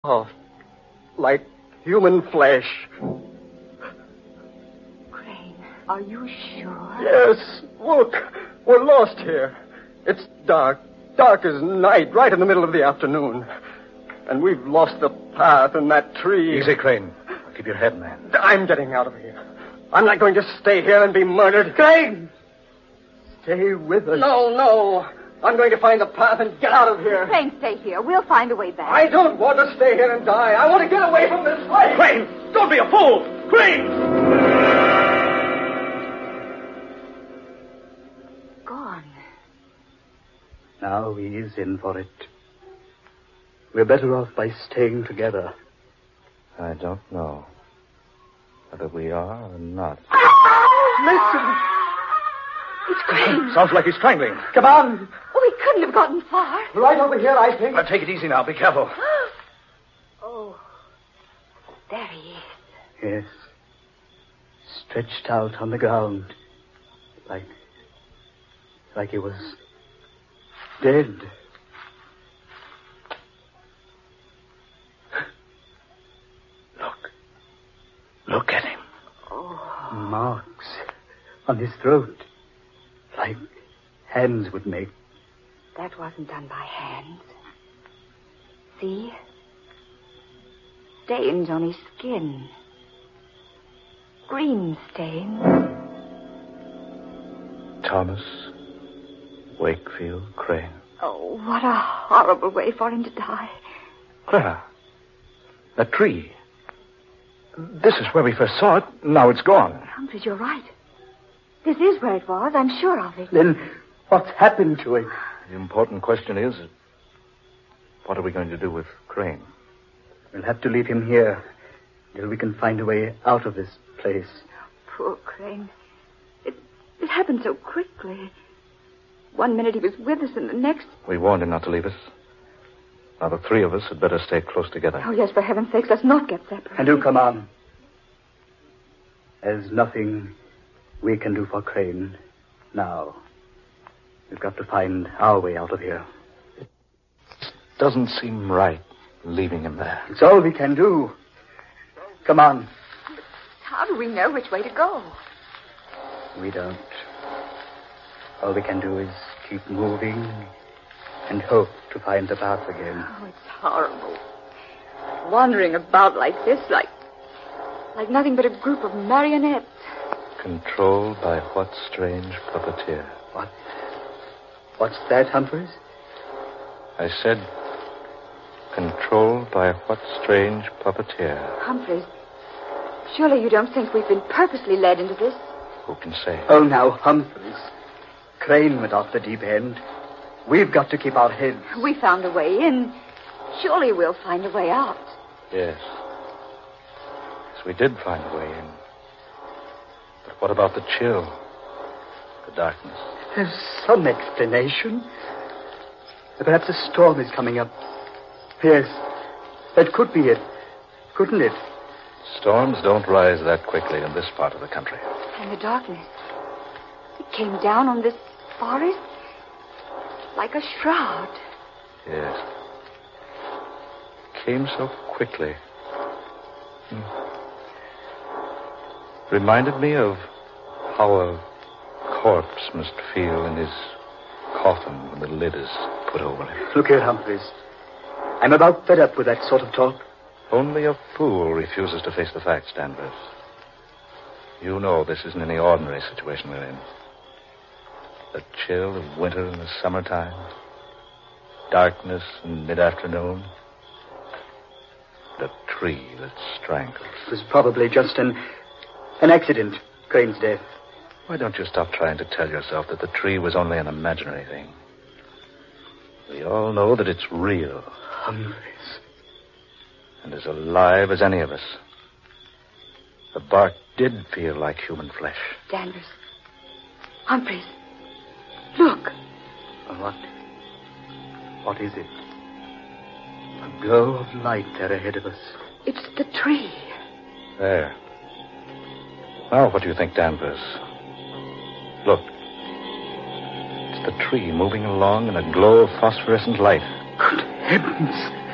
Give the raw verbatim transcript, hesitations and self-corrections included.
Soft, like human flesh. Crane, are you sure? Yes, look, we're lost here. It's dark, dark as night, right in the middle of the afternoon. And we've lost the path and that tree. Easy, Crane. Keep your head, man. I'm getting out of here. I'm not going to stay here and be murdered. Crane! Stay with us. No, no. I'm going to find the path and get out of here. Crane, stay here. We'll find a way back. I don't want to stay here and die. I want to get away from this place. Crane, don't be a fool. Crane! Gone. Now he is in for it. We're better off by staying together. I don't know whether we are or not. Listen. It's Crane. Sounds like he's strangling. Come on. Oh, he couldn't have gotten far. Right over here, I think. Now, take it easy now. Be careful. Oh, there he is. Yes. Stretched out on the ground. Like... like he was... dead. Look. Look at him. Oh. Marks on his throat. Like hands would make. That wasn't done by hands. See? Stains on his skin. Green stains. Thomas Wakefield Crane. Oh, what a horrible way for him to die. Clara, that tree. This is where we first saw it. Now it's gone. Humphreys, you're right. This is where it was. I'm sure of it. Then what's happened to it? The important question is, what are we going to do with Crane? We'll have to leave him here till we can find a way out of this place. Poor Crane. It, it happened so quickly. One minute he was with us, and the next... We warned him not to leave us. Now, the three of us had better stay close together. Oh, yes, for heaven's sakes, let's not get separated. And do come on. There's nothing we can do for Crane now. We've got to find our way out of here. It doesn't seem right, leaving him there. It's all we can do. Come on. How do we know which way to go? We don't. All we can do is keep moving and hope to find the path again. Oh, it's horrible. Wandering about like this, like... like nothing but a group of marionettes. Controlled by what strange puppeteer? What? What's that, Humphreys? I said, controlled by what strange puppeteer? Humphreys, surely you don't think we've been purposely led into this? Who can say? Oh, now, Humphreys. Crane went off the deep end. We've got to keep our heads. We found a way in. Surely we'll find a way out. Yes. Yes, we did find a way in. But what about the chill? The darkness? There's some explanation. Perhaps a storm is coming up. Yes, that could be it. Couldn't it? Storms don't rise that quickly in this part of the country. And the darkness. It came down on this forest like a shroud. Yes. Came so quickly. Hmm. Reminded me of how a corpse must feel in his coffin when the lid is put over it. Look here, Humphreys. I'm about fed up with that sort of talk. Only a fool refuses to face the facts, Danvers. You know this isn't any ordinary situation we're in. The chill of winter in the summertime. Darkness in mid-afternoon. The tree that strangles. It was probably just an, an accident, Crane's death. Why don't you stop trying to tell yourself that the tree was only an imaginary thing? We all know that it's real. Humphreys. And as alive as any of us. The bark did feel like human flesh. Danvers. Humphreys. Look. What? What is it? A glow of light there ahead of us. It's the tree. There. Now, what do you think, Danvers? Look. It's the tree moving along in a glow of phosphorescent light. Good heavens.